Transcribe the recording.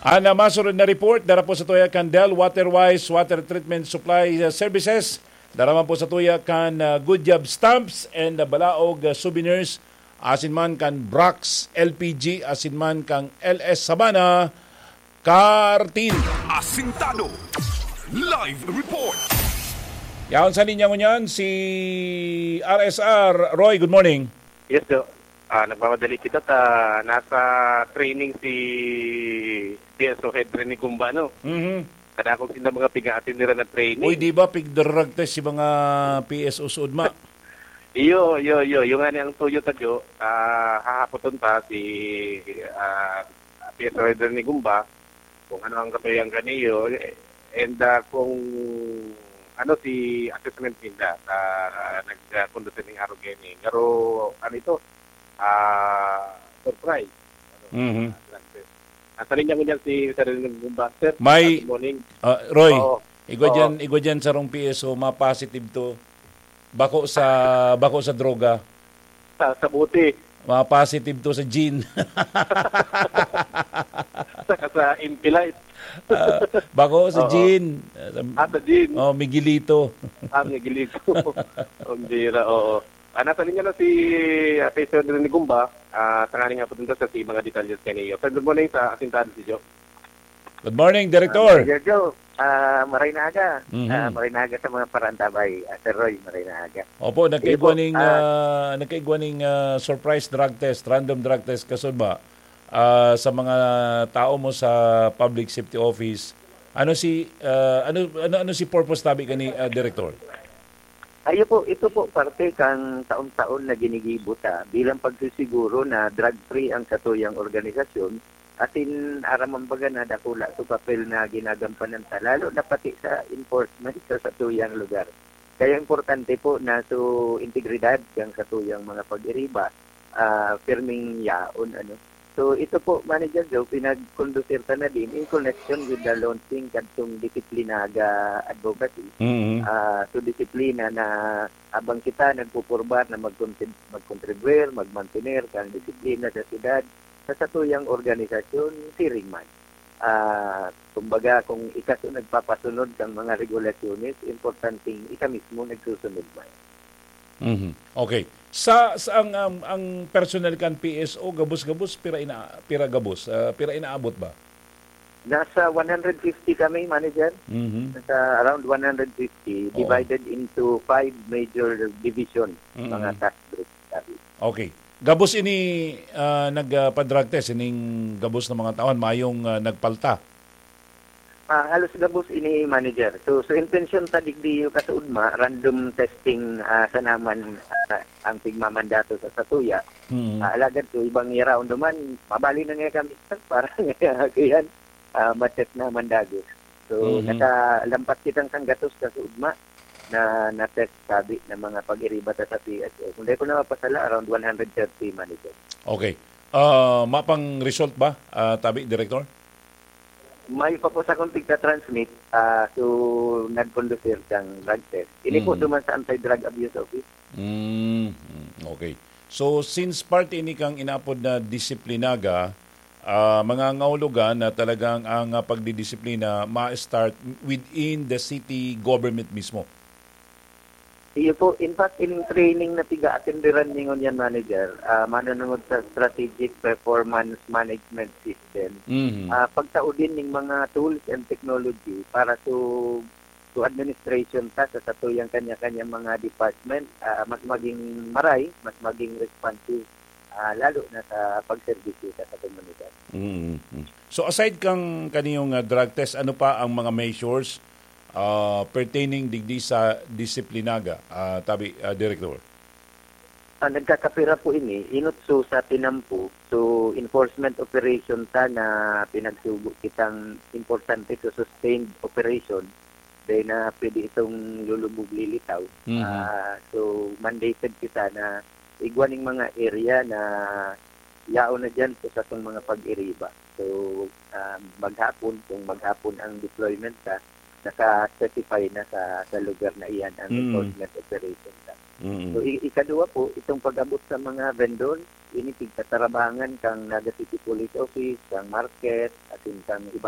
Ana masurod na report dara po sa tuya kan Del Waterwise Water Treatment Supply Services. Dara man po sa tuya kan Good Job Stamps and balaog souvenirs asin man kan Brax LPG asin man kang LS Sabana Kartin. Asintado Live Report. Yaon sa linya ngunyan si RSR. Roy, good morning. Yes, sir. Nagmamadali kita nasa training si PSO Head Rene Gumba, no? Kada akong sila mga pigatin nila na training. Uy, di ba pigdarag test si mga PSO Sudma? Iyo. Yung nga ang tuyo tadyo, hahapoton pa si PSO Head Rene Gumba kung ano ang kapayang kaniyo and kung ano si assessment nila nag-conduct ng araw gani. Pero ano ito? Surprise. Asalin niya ngunyan si Sir Gumba. Sir, may, good morning. Roy, igwa dyan sa rong PSO, ma-positive to. Bako sa droga. Sa buti. Ma-positive to sa gin. sa Impilite. Bako sa gin. Sa gin. Miguelito. Miguelito. Bira, oo. Nasalin niya na si Sir Rene Gumba. Tangaling nga po dun sa mga detalles kaniyo. Sir, good morning sa Asintado si Joe. Good morning, Director. Joe, maray na aga. Maray na aga sa mga parantabay. Sir Roy, maray na aga. Opo, nagkaigwaning surprise drug test, random drug test kasod ba sa mga tao mo sa Public Safety Office. Ano si purpose tabi kani Director? Ito po parte kang taon-taon na ginigibota bilang pagsisiguro na drug-free ang katuyang organisasyon atin araman baga na dakula sa papel na ginagampanan ta lalo na pati sa enforcement sa katuyang lugar. Kaya importante po na so integridad yang katuyang mga pag-iriba firming yaon So ito po, Manager Joe, pinag-conducir na din in connection with the launching kadtong disiplinaga advocacy. So disiplina na abang kita nagpupurbar na mag-contribute, mag-mantener kang disiplina sa siyudad sa satuyang organisasyon, siring man. Kumbaga, kung ikaso nagpapasunod ng mga regulasyones, importanteng ika mismo nagsusunod man. Okay. Sa ang personnel kan PSO gabos-gabos pira inaabot ba? Nasa 150 kami, Manager. Nasa around 150 divided into 5 major divisions, mga task groups. Okay. Gabos ini nagpa-drug test ining gabos na mga taon mayong nagpalta. Halos gabos ini, Manager. So intention ta digdi yung kasuudma, random testing sa naman ang pigmamandato sa satuya. Alagad to, ibang year-round naman, mabali na nga kami para nga kaya ma-check na mandagos. So nakalampas kitang sanggatos kasuudma na na-test sabi ng mga pag-iriba sa PSO. Kung di ko na mapasala, around 130, Manager. Okay. Mapang result ba, tabi, Director? May pa po sa kong tigka-transmit, so nag-conducir kang drug test. Ini po duman sa Anti-Drug Abuse Office. Okay. So, since part ini kang inapod na disiplinaga, mga ngaulugan na talagang ang pagdidisiplina ma-start within the city government mismo. Iyo po, in fact, in training na tiga-atenderan ningon yan, Manager, manunungod sa Strategic Performance Management System. Pagtaudin ng mga tools and technology para to administration ta sa satuyang kanya-kanya mga department, mas maging maray, mas maging responsive, lalo na sa pagserbisyo sa komunidad. So aside kang kaniyong drug test, ano pa ang mga measures pertaining digdi sa disiplinaga, tabi, Director? Nagkakapira po ini, inutso sa tinampo, so enforcement operation ta na pinagsubo kitang importante to sustained operation, dahil na pwede itong lulubog lilitaw. So mandated kita na igwaning mga area na yaon na dyan po sa itong mga pag-iriba. So maghapon, kung maghapon ang deployment ta, naka-certify na sa lugar na iyan ang enforcement operation. So, ikadua po, itong pag-abot sa mga vendor, ini tigkatarabangan kang Naga City Police Office, kang Market, atin kang iba